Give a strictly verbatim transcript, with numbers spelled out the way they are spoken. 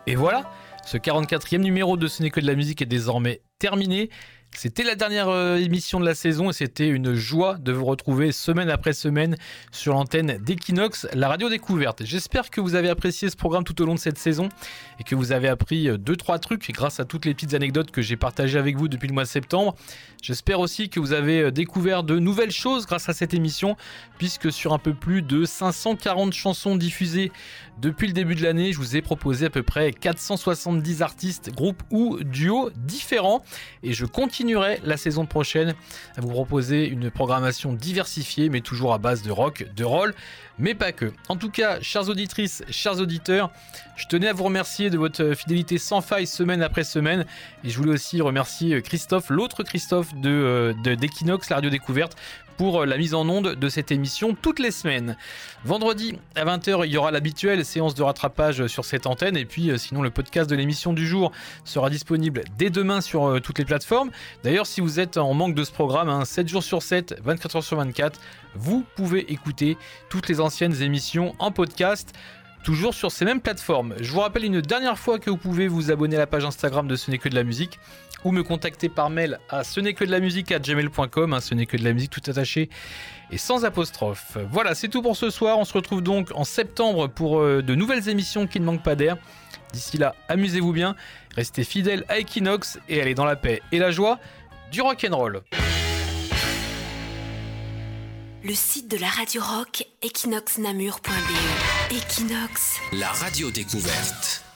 Et voilà, ce quarante-quatrième numéro de Ce n'est que de la musique est désormais terminé. C'était la dernière euh, émission de la saison et c'était une joie de vous retrouver semaine après semaine sur l'antenne d'Equinox, la radio découverte. J'espère que vous avez apprécié ce programme tout au long de cette saison et que vous avez appris deux trois trucs grâce à toutes les petites anecdotes que j'ai partagées avec vous depuis le mois de septembre. J'espère aussi que vous avez découvert de nouvelles choses grâce à cette émission, puisque sur un peu plus de cinq cent quarante chansons diffusées depuis le début de l'année, je vous ai proposé à peu près quatre cent soixante-dix artistes, groupes ou duos différents et je continue continuerai la saison prochaine à vous proposer une programmation diversifiée mais toujours à base de rock, de roll, mais pas que. En tout cas, chères auditrices, chers auditeurs, je tenais à vous remercier de votre fidélité sans faille semaine après semaine et je voulais aussi remercier Christophe, l'autre Christophe de, de, d'Equinox, la radio découverte, pour la mise en onde de cette émission toutes les semaines. Vendredi à vingt heures, il y aura l'habituelle séance de rattrapage sur cette antenne et puis sinon le podcast de l'émission du jour sera disponible dès demain sur toutes les plateformes. D'ailleurs, si vous êtes en manque de ce programme, hein, sept jours sur sept, vingt-quatre heures sur vingt-quatre, vous pouvez écouter toutes les anciennes émissions en podcast, toujours sur ces mêmes plateformes. Je vous rappelle une dernière fois que vous pouvez vous abonner à la page Instagram de Ce n'est que de la musique ou me contacter par mail à ce n'est que de la musique arobase gmail point com, hein, ce n'est que de la musique tout attaché et sans apostrophe. Voilà, c'est tout pour ce soir. On se retrouve donc en septembre pour euh, de nouvelles émissions qui ne manquent pas d'air. D'ici là, amusez-vous bien, restez fidèles à Equinox et allez dans la paix et la joie du rock'n'roll. Le site de la radio rock, equinox namur point b e. Equinox, la radio découverte.